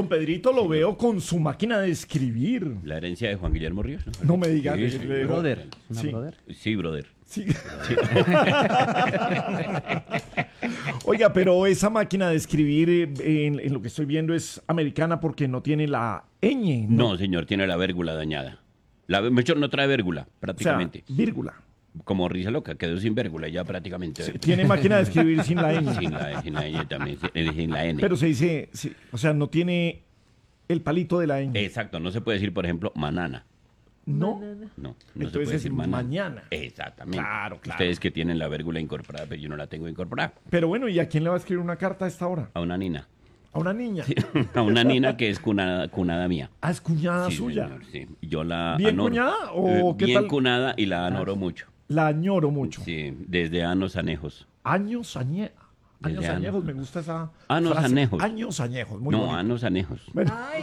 don Pedrito lo veo con su máquina de escribir. La herencia de Juan Guillermo Ríos. No me digas. Sí, sí, Brother. Una Sí. brother. Sí, brother. Sí. Oiga, pero esa máquina de escribir, en lo que estoy viendo, es americana porque no tiene la ñ, ¿no? No, señor, tiene la vérgula dañada. Mejor no trae vérgula, O sea, prácticamente. vírgula. Como Risa Loca, quedó sin vérgula ya prácticamente. Sí, tiene máquina de escribir sin la ñ. Sin la N también, sin la N. Pero se dice, sí, o sea, no tiene el palito de la ñ. Exacto, no se puede decir, por ejemplo, manana. No. No se Entonces puede es decir manana. mañana. Exactamente. Claro, claro. Ustedes que tienen la vérgula incorporada, pero yo no la tengo incorporada. Pero bueno, ¿y a quién le va a escribir una carta a esta hora? A una nina. A una niña. A una nina que es cunada mía. Ah, es cuñada Sí, suya. señor, sí. Yo la ¿Bien anoro. cuñada o qué bien tal? cunada y la anoro mucho. La añoro mucho. Sí, desde años anejos. Años añejos. Años Desde añejos, años. me gusta esa Años frase. añejos. Años añejos, muy No, bonito. años anejos. Bueno, Ay,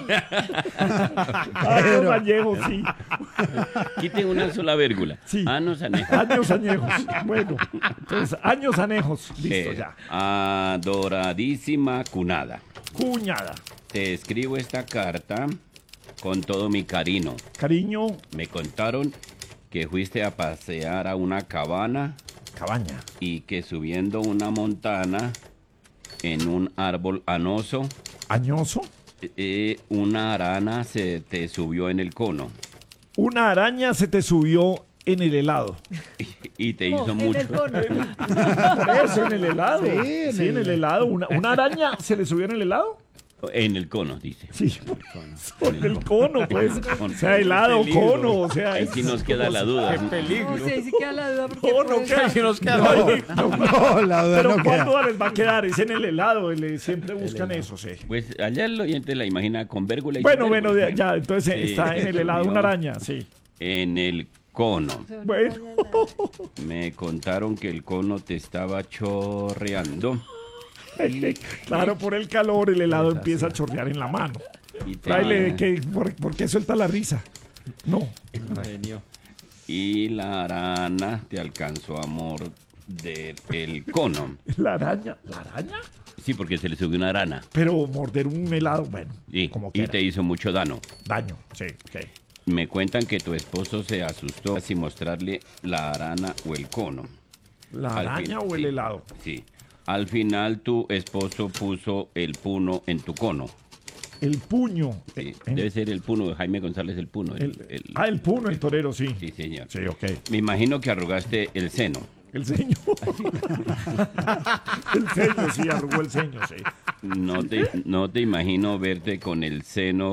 años añejos, sí. Quiten una sola vérgula. Sí. Años anejos. Años añejos. Bueno, entonces, años añejos. Listo, ya. Adoradísima cunada. Cuñada. Te escribo esta carta con todo mi cariño. Cariño, Me contaron que fuiste a pasear a una cabana cabaña. y que subiendo una montana en un árbol anoso, Añoso. una arana se te subió en el cono Una araña se te subió en el helado. y te hizo en mucho. el cono. Por eso, en el helado. Sí, Sí, en el helado. ¿Una araña se le subió en el helado? En el cono, dice. Sí, sobre el cono, pues. O sea, helado, Peligro. cono, o sea. Ahí sí nos queda la duda. No, sí, ahí sí queda la duda porque No, no puede queda. ser- nos queda No, la duda. no, No, la duda pero no ¿cuál queda. duda les va a quedar? Es en el helado, siempre buscan eso, sí. Pues allá el oyente la imagina con vérgula y Bueno, sin bueno, vérgula. ya, entonces Sí, está en el helado una araña, sí. En el cono. Bueno, Me contaron que el cono te estaba chorreando claro, por el calor el helado empieza a chorrear en la mano. y, Fraile, ¿por qué suelta la risa? No, y la arana te alcanzó a morder el cono. la araña, ¿la araña? Sí, porque se le subió una arana Pero morder un helado, bueno, y, como y quiera. te hizo mucho daño. Daño, sí, ok. Me cuentan que tu esposo se asustó sin mostrarle la arana o el cono. ¿La Al araña fin, o el sí. helado? Sí. Al final tu esposo puso el puno en tu cono. El puño. Sí, debe ser el puno de Jaime González el puno. El puno, el torero, sí. Sí, señor. Sí, ok. Me imagino que arrugaste el seno. El ceño. El ceño, sí, arrugó el ceño, sí. No te imagino verte con el seno